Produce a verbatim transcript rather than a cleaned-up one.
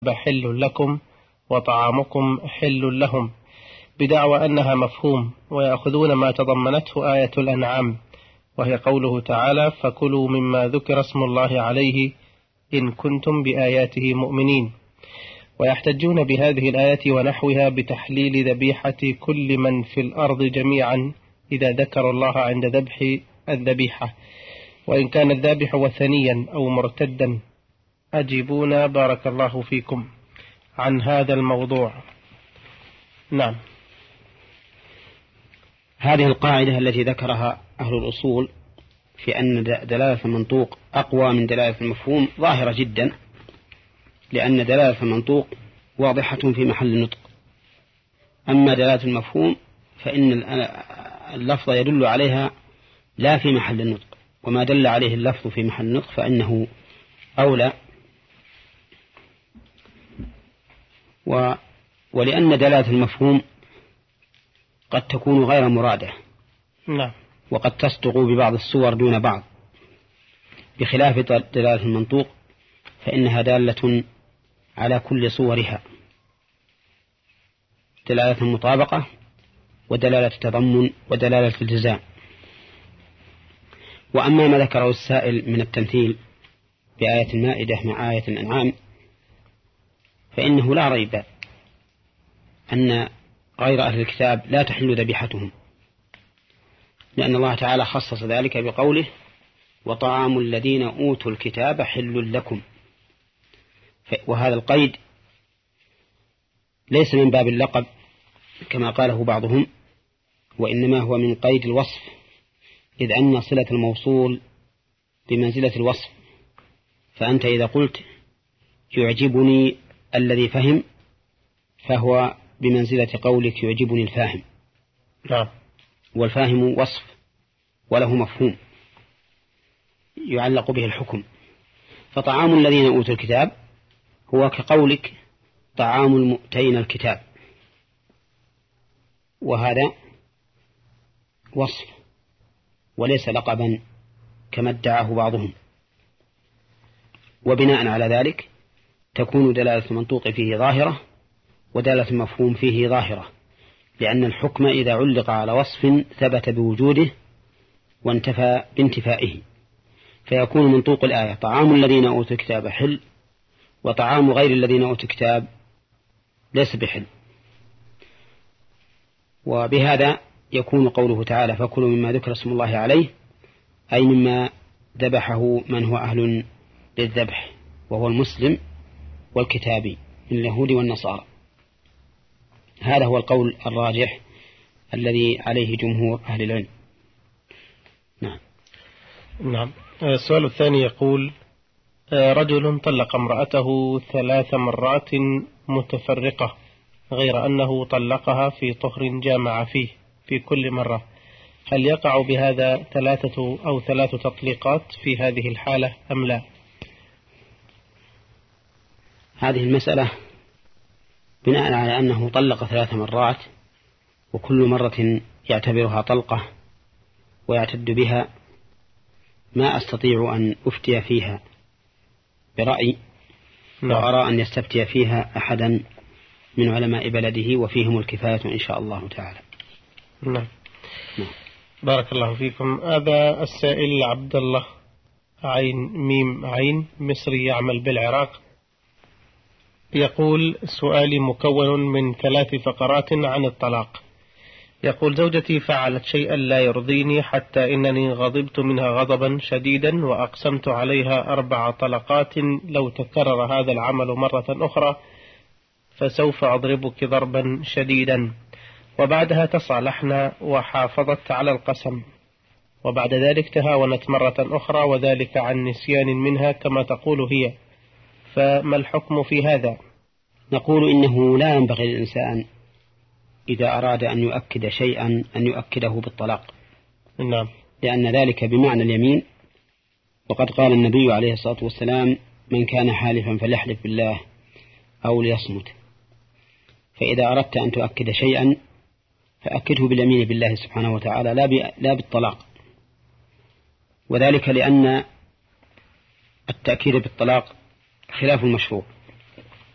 حل لكم وطعامكم حل لهم، بدعوى أنها مفهوم، ويأخذون ما تضمنته آية الأنعام، وهي قوله تعالى: فكلوا مما ذكر اسم الله عليه إن كنتم بآياته مؤمنين. ويحتجون بهذه الآية ونحوها بتحليل ذبيحة كل من في الأرض جميعا إذا ذكر الله عند ذبح الذبيحة، وإن كان الذابح وثنيا أو مرتدا. أجيبونا بارك الله فيكم عن هذا الموضوع. نعم. هذه القاعدة التي ذكرها أهل الأصول في أن دلالة المنطوق أقوى من دلالة المفهوم ظاهرة جدا، لأن دلالة المنطوق واضحة في محل النطق، أما دلالة المفهوم فإن اللفظ يدل عليها لا في محل النطق، وما دل عليه اللفظ في محل النطق فإنه أولى. و ولأن دلالة المفهوم قد تكون غير مرادة، نعم، وقد تصدق ببعض الصور دون بعض، بخلاف دلالة المنطوق فإنها دالة على كل صورها، دلالة المطابقة ودلالة التضمن ودلالة الالتزام. وأما ما ذكره السائل من التمثيل بآية المائدة مع آية الأنعام فإنه لا ريب أن غير أهل الكتاب لا تحل ذبيحتهم، لأن الله تعالى خصص ذلك بقوله: وطعام الذين أوتوا الكتاب حل لكم. وهذا القيد ليس من باب اللقب كما قاله بعضهم، وإنما هو من قيد الوصف، إذ أن صلة الموصول بمنزلة الوصف، فأنت إذا قلت يعجبني الذي فهم فهو بمنزلة قولك يعجبني الفاهم. نعم. والفاهم وصف وله مفهوم يعلق به الحكم، فطعام الذين أوتوا الكتاب هو كقولك طعام المؤتين الكتاب، وهذا وصف وليس لقبا كما ادعاه بعضهم. وبناء على ذلك تكون دلالة المنطوق فيه ظاهرة ودلالة المفهوم فيه ظاهرة، لأن الحكم إذا علق على وصف ثبت بوجوده وانتفى بانتفائه، فيكون منطوق الآية طعام الذين أوتوا الكتاب حل، وطعام غير الذين أوتوا الكتاب ليس بحل. وبهذا يكون قوله تعالى: فكلوا مما ذكر اسم الله عليه، أي مما ذبحه من هو أهل للذبح، وهو المسلم والكتابي من اليهود والنصارى. هذا هو القول الراجح الذي عليه جمهور أهل العلم. نعم. نعم. السؤال الثاني يقول: رجل طلق امرأته ثلاث مرات متفرقة، غير أنه طلقها في طهر جامع فيه في كل مرة، هل يقع بهذا ثلاثة أو ثلاث تطليقات في هذه الحالة أم لا؟ هذه المسألة بناء على أنه طلق ثلاث مرات وكل مرة يعتبرها طلقة ويعتد بها، ما أستطيع أن أفتي فيها برأي، وأرى أن يستفتي فيها أحدا من علماء بلده وفيهم الكفاية إن شاء الله تعالى. نعم. بارك الله فيكم. هذا السائل عبد الله عين ميم عين مصري يعمل بالعراق، يقول: سؤالي مكون من ثلاث فقرات عن الطلاق. يقول: زوجتي فعلت شيئا لا يرضيني حتى إنني غضبت منها غضبا شديدا، وأقسمت عليها أربع طلقات لو تكرر هذا العمل مرة أخرى فسوف أضربك ضربا شديدا. وبعدها تصالحنا وحافظت على القسم، وبعد ذلك تهاونت مرة أخرى، وذلك عن نسيان منها كما تقول هي، فما الحكم في هذا؟ نقول إنه لا ينبغي للإنسان إذا أراد أن يؤكد شيئا أن يؤكده بالطلاق. نعم. لأن ذلك بمعنى اليمين، وقد قال النبي عليه الصلاة والسلام: من كان حالفا فليحلف بالله أو ليصمت. فإذا أردت أن تؤكد شيئا فأكده باليمين بالله سبحانه وتعالى لا بالطلاق، وذلك لأن التأكيد بالطلاق خلاف المشروع،